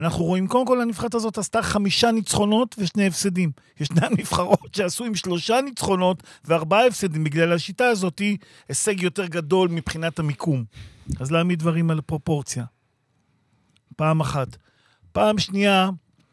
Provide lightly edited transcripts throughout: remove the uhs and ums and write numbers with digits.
אנחנו רואים, קודם כל הנבחרת הזאת עשתה 5 ניצחונות ו2 הפסדים. ישנן נבחרות שעשו עם 3 ניצחונות ו4 הפסדים, בגלל השיטה הזאת הישג יותר גדול מבחינת המיקום. אז להעמיד דברים על פרופורציה. פעם אחת. פעם שנייה,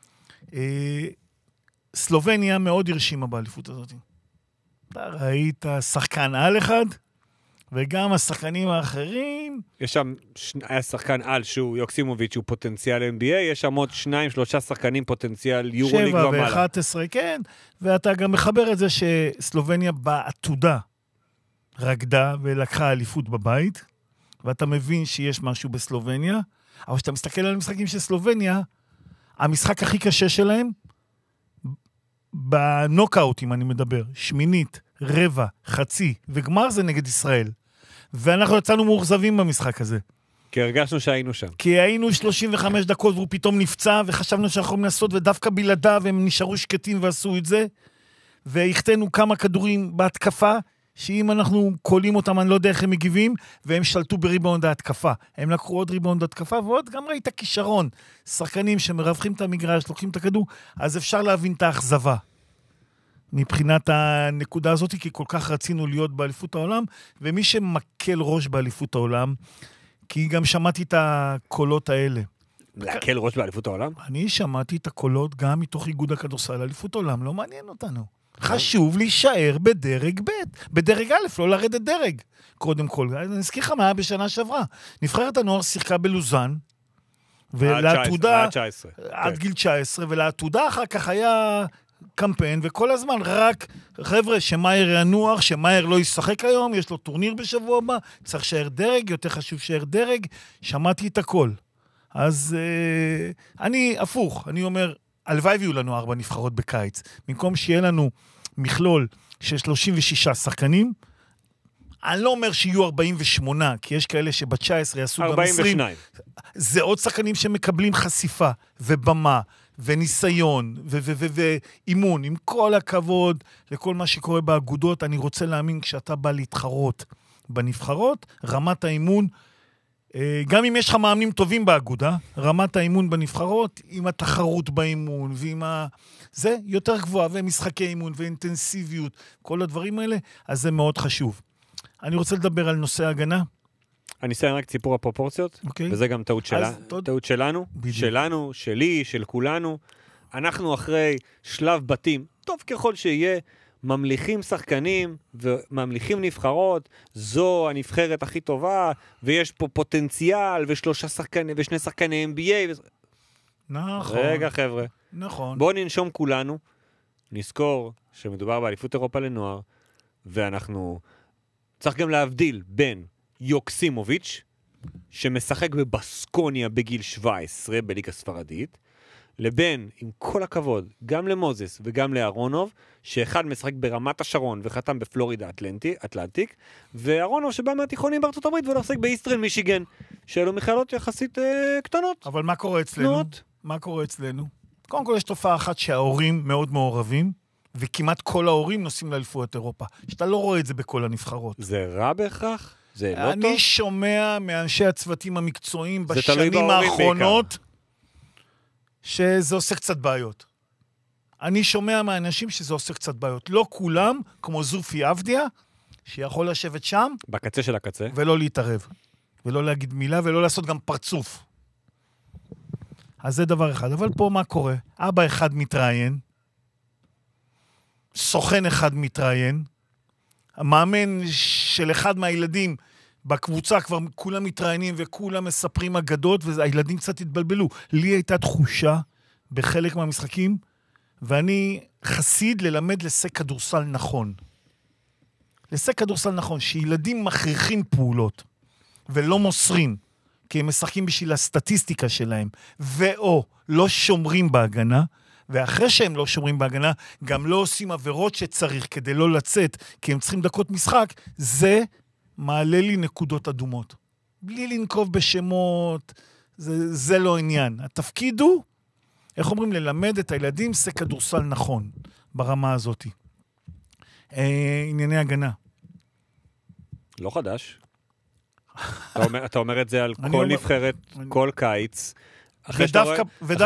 סלובניה מאוד הרשימה באליפות הזאת. אתה ראית שחקן על אחד, וגם השחקנים האחרים... יש שם, היה שחקן על שהוא יוקסימוביץ' הוא פוטנציאל NBA, יש שם עוד 2-3 שחקנים פוטנציאל יורוליג ומעלה. 7 ו-11, כן, ואתה גם מחבר את זה שסלובניה בעתודה רקדה ולקחה אליפות בבית, ואתה מבין שיש משהו בסלובניה, אבל כשאתה מסתכל על המשחקים של סלובניה, המשחק הכי קשה שלהם, בנוקאוט, אם אני מדבר, שמינית, רבע, חצי, וגמר זה נגד ישראל. ואנחנו יצאנו מאוכזבים במשחק הזה. כי הרגשנו שהיינו שם. כי היינו 35 דקות והוא פתאום נפצע, וחשבנו שאנחנו יכולים לעשות, ודווקא בלעדיו הם נשארו שקטים ועשו את זה, והכתנו כמה כדורים בהתקפה, שאם אנחנו קולים אותם, אני לא יודע איך הם מגיבים, והם שלטו בריבאונד ההתקפה. הם לקחו עוד ריבאונד ההתקפה, ועוד גם ראית כישרון. שחקנים שמרווחים את המגרש, לוקחים את הכדור, אז אפשר להבין את האכזבה. מבחינת הנקודה הזאת, כי כל כך רצינו להיות באליפות העולם, ומי שמקל ראש באליפות העולם, כי גם שמעתי את הקולות האלה. להקל ראש באליפות העולם? אני שמעתי את הקולות גם מתוך איגוד הכדורסל, אליפות העולם, לא מעניין אותנו. חשוב להישאר בדרג ב', בדרג א', לא לרדת דרג. קודם כל, אני אזכיר לך מה היה בשנה שעברה. נבחרת הנוער שיחקה בלוזן, ולעתודה, עד גיל 19, ולעתודה אחר כך היה קמפיין, וכל הזמן רק, חבר'ה, שמאייר ינוח, שמאייר לא ישחק היום, יש לו טורניר בשבוע הבא, צריך שייר דרג, יותר חשוב שייר דרג, שמעתי את הכל. אז אני הפוך, אני אומר, הלוואי ויהיו לנו 4 נבחרות בקיץ. במקום שיהיה לנו מכלול של 36 שחקנים, אני לא אומר שיהיו 48, כי יש כאלה שב-19 יעשו גם 20. זה עוד שחקנים שמקבלים חשיפה ובמה וניסיון ואימון. עם כל הכבוד לכל מה שקורה באגודות, אני רוצה להאמין כשאתה בא להתחרות בנבחרות, רמת האימון, גם אם יש לך מאמנים טובים באגודה, רמת האימון בנבחרות, עם התחרות באימון, ועם זה יותר גבוהה, ומשחקי אימון, ואינטנסיביות, כל הדברים האלה, אז זה מאוד חשוב. אני רוצה לדבר על נושא ההגנה. אני אסיים רק ציפור הפרופורציות, וזה גם טעות שלנו, שלנו, שלי, של כולנו. אנחנו אחרי שלב בתים, טוב ככל שיהיה, ממליכים שחקנים וממליכים נבחרות, זו הנבחרת הכי טובה, ויש פה פוטנציאל, ושני שחקני NBA. נכון. רגע חבר'ה. נכון. בואו ננשום כולנו, נזכור שמדובר באליפות אירופה לנוער, ואנחנו צריך גם להבדיל בין יוקסימוביץ', שמשחק בבסקוניה בגיל 17 בליגה ספרדית, לבין, עם כל הכבוד, גם למוזס וגם לארונוב, שאחד משחק ברמת השרון וחתם בפלורידה אטלנטיק, וארונוב שבא מהתיכונים בארצות הברית ולא משחק באיסטרן מישיגן, שאלו מכללות יחסית קטנות. אבל מה קורה אצלנו? מה קורה אצלנו? קודם כל יש תופעה אחת שההורים מאוד מעורבים, וכמעט כל ההורים נוסעים לאליפויות אירופה. שאתה לא רואה את זה בכל הנבחרות. זה רע בהכרח? זה לא טוב? אני שומע מאנשי הצוותים המקצועיים בשנים האחרונות, שזה עושה קצת בעיות. אני שומע מהאנשים שזה עושה קצת בעיות. לא כולם, כמו זופי אבדיה, שיכול לשבת שם. בקצה של הקצה. ולא להתערב. ולא להגיד מילה, ולא לעשות גם פרצוף. אז זה דבר אחד. אבל פה מה קורה? אבא אחד מתראיין, סוכן אחד מתראיין, המאמן של אחד מהילדים בקבוצה כבר כולם מתראיינים וכולם מספרים אגדות, והילדים קצת התבלבלו. לי הייתה תחושה בחלק מהמשחקים, ואני חסיד ללמד לסק כדורסל נכון. לסק כדורסל נכון, שילדים מכריחים פעולות, ולא מוסרים, כי הם משחקים בשביל הסטטיסטיקה שלהם, ואו לא שומרים בהגנה, ואחרי שהם לא שומרים בהגנה, גם לא עושים עבירות שצריך כדי לא לצאת, כי הם צריכים דקות משחק, זה מעלה לי נקודות אדומות. בלי לנקוב בשמות, זה לא עניין. התפקיד הוא, איך אומרים, ללמד את הילדים סק כדורסל נכון, ברמה הזאת. ענייני הגנה. לא חדש. אתה אומר את זה על כל נבחרת, כל קיץ. ודווקא